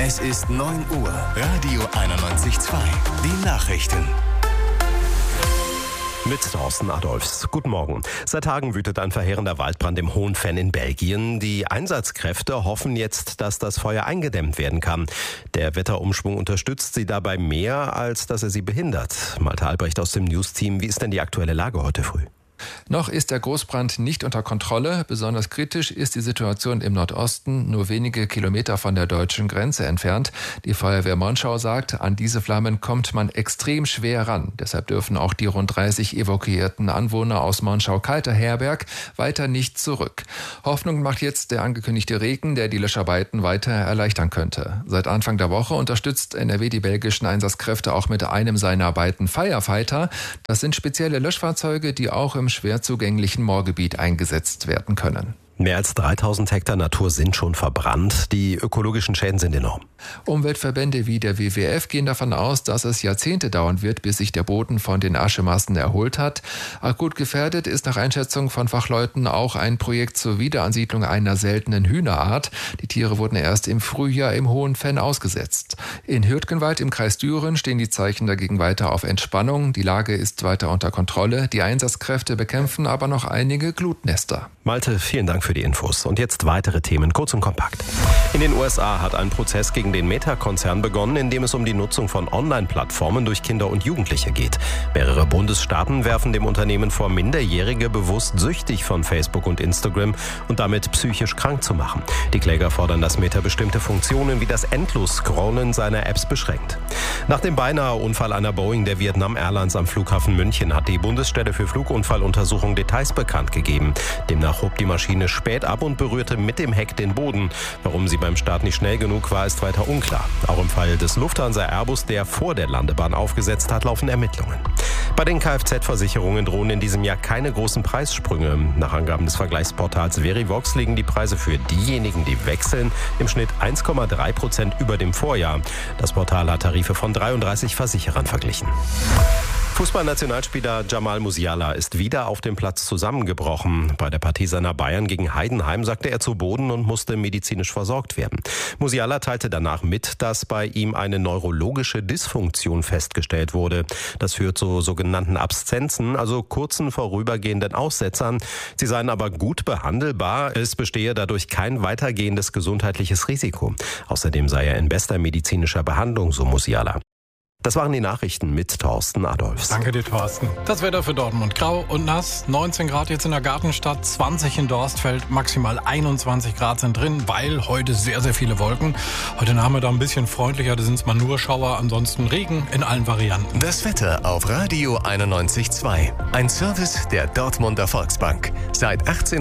Es ist 9 Uhr. Radio 91.2. Die Nachrichten. Mit Thorsten Adolfs. Guten Morgen. Seit Tagen wütet ein verheerender Waldbrand im Hohenfenn in Belgien. Die Einsatzkräfte hoffen jetzt, dass das Feuer eingedämmt werden kann. Der Wetterumschwung unterstützt sie dabei mehr, als dass er sie behindert. Malte Albrecht aus dem News-Team. Wie ist denn die aktuelle Lage heute früh? Noch ist der Großbrand nicht unter Kontrolle. Besonders kritisch ist die Situation im Nordosten, nur wenige Kilometer von der deutschen Grenze entfernt. Die Feuerwehr Monschau sagt, an diese Flammen kommt man extrem schwer ran. Deshalb dürfen auch die rund 30 evakuierten Anwohner aus Monschau-Kalter-Herberg weiter nicht zurück. Hoffnung macht jetzt der angekündigte Regen, der die Löscharbeiten weiter erleichtern könnte. Seit Anfang der Woche unterstützt NRW die belgischen Einsatzkräfte auch mit einem seiner beiden Firefighter. Das sind spezielle Löschfahrzeuge, die auch im schwer zugänglichen Moorgebiet eingesetzt werden können. Mehr als 3000 Hektar Natur sind schon verbrannt. Die ökologischen Schäden sind enorm. Umweltverbände wie der WWF gehen davon aus, dass es Jahrzehnte dauern wird, bis sich der Boden von den Aschemassen erholt hat. Akut gefährdet ist nach Einschätzung von Fachleuten auch ein Projekt zur Wiederansiedlung einer seltenen Hühnerart. Die Tiere wurden erst im Frühjahr im Hohenfenn ausgesetzt. In Hürtgenwald im Kreis Düren stehen die Zeichen dagegen weiter auf Entspannung. Die Lage ist weiter unter Kontrolle. Die Einsatzkräfte bekämpfen aber noch einige Glutnester. Malte, vielen Dank für die Infos. Und jetzt weitere Themen, kurz und kompakt. In den USA hat ein Prozess gegen den Meta-Konzern begonnen, in dem es um die Nutzung von Online-Plattformen durch Kinder und Jugendliche geht. Mehrere Bundesstaaten werfen dem Unternehmen vor, Minderjährige bewusst süchtig von Facebook und Instagram und damit psychisch krank zu machen. Die Kläger fordern, dass Meta bestimmte Funktionen wie das Endlos-Scrollen seiner Apps beschränkt. Nach dem beinahe Unfall einer Boeing der Vietnam Airlines am Flughafen München hat die Bundesstelle für Flugunfalluntersuchung Details bekannt gegeben. Demnach hob die Maschine spät ab und berührte mit dem Heck den Boden. Warum sie beim Start nicht schnell genug war, ist weiter unklar. Auch im Fall des Lufthansa Airbus, der vor der Landebahn aufgesetzt hat, laufen Ermittlungen. Bei den Kfz-Versicherungen drohen in diesem Jahr keine großen Preissprünge. Nach Angaben des Vergleichsportals Verivox liegen die Preise für diejenigen, die wechseln, im Schnitt 1,3% über dem Vorjahr. Das Portal hat Tarife von 33 Versicherern verglichen. Fußballnationalspieler Jamal Musiala ist wieder auf dem Platz zusammengebrochen. Bei der Partie seiner Bayern gegen Heidenheim sagte er zu Boden und musste medizinisch versorgt werden. Musiala teilte danach mit, dass bei ihm eine neurologische Dysfunktion festgestellt wurde. Das führt zu sogenannten Abszenzen, also kurzen vorübergehenden Aussetzern. Sie seien aber gut behandelbar. Es bestehe dadurch kein weitergehendes gesundheitliches Risiko. Außerdem sei er in bester medizinischer Behandlung, so Musiala. Das waren die Nachrichten mit Thorsten Adolfs. Danke dir, Thorsten. Das Wetter für Dortmund. Grau und nass, 19 Grad jetzt in der Gartenstadt, 20 in Dorstfeld, maximal 21 Grad sind drin, weil heute sehr, sehr viele Wolken. Heute Nachmittag ein bisschen freundlicher, da sind es mal nur Schauer, ansonsten Regen in allen Varianten. Das Wetter auf Radio 91.2. Ein Service der Dortmunder Volksbank. Seit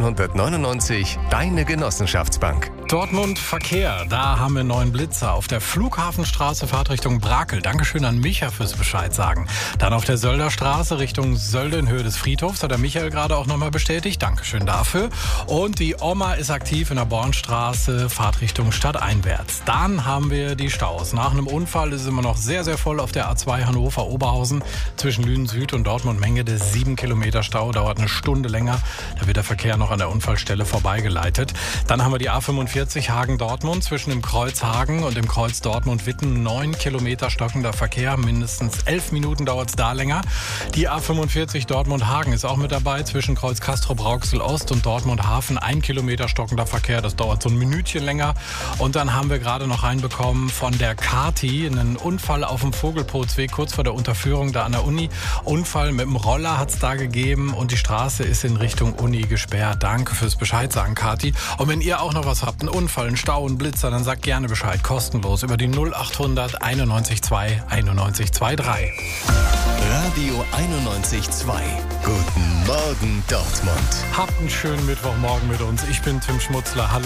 1899 deine Genossenschaftsbank. Dortmund Verkehr, da haben wir einen neuen Blitzer. Auf der Flughafenstraße Fahrtrichtung Brakel. Dankeschön an Micha fürs Bescheid sagen. Dann auf der Sölder Straße Richtung Sölde in Höhe des Friedhofs. Hat der Michael gerade auch nochmal bestätigt. Dankeschön dafür. Und die Oma ist aktiv in der Bornstraße, Fahrtrichtung stadteinwärts. Dann haben wir die Staus. Nach einem Unfall ist es immer noch sehr, sehr voll auf der A2 Hannover-Oberhausen. Zwischen Lünen Süd und Dortmund Menge der 7 Kilometer Stau. Dauert eine Stunde länger. Da wird der Verkehr noch an der Unfallstelle vorbeigeleitet. Dann haben wir die A45 Hagen-Dortmund zwischen dem Kreuz Hagen und dem Kreuz Dortmund-Witten. 9 Kilometer stockender Verkehr. Mindestens 11 Minuten dauert es da länger. Die A45 Dortmund-Hagen ist auch mit dabei. Zwischen Kreuz Castrop-Rauxel-Ost und Dortmund-Hafen 1 Kilometer stockender Verkehr. Das dauert so ein Minütchen länger. Und dann haben wir gerade noch reinbekommen von der Kati einen Unfall auf dem Vogelpotsweg, kurz vor der Unterführung da an der Uni. Unfall mit dem Roller hat es da gegeben und die Straße ist in Richtung Uni gesperrt. Danke fürs Bescheid sagen, Kati. Und wenn ihr auch noch was habt, einen Unfall, einen Stau, einen Blitzer, dann sagt gerne Bescheid. Kostenlos über die 0800 91 2 91 23. Radio 91.2. Guten Morgen, Dortmund. Habt einen schönen Mittwochmorgen mit uns. Ich bin Tim Schmutzler. Hallo.